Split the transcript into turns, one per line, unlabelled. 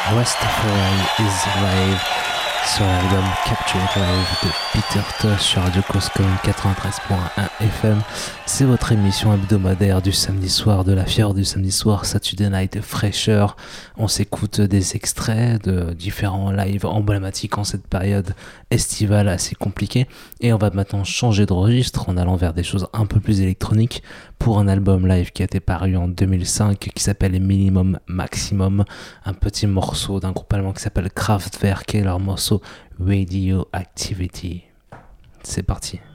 Rastafari is Live sur l'album Capture It Live de Peter Tosh sur Radio Coscom 93.1 FM. C'est votre émission hebdomadaire du samedi soir, de la fièvre du samedi soir, Saturday Night Fraîcheur. On s'écoute des extraits de différents lives emblématiques en cette période estivale assez compliquée. Et on va maintenant changer de registre en allant vers des choses un peu plus électroniques pour un album live qui a été paru en 2005 qui s'appelle Minimum Maximum, un petit morceau d'un groupe allemand qui s'appelle Kraftwerk et leur morceau Radioactivity. C'est parti.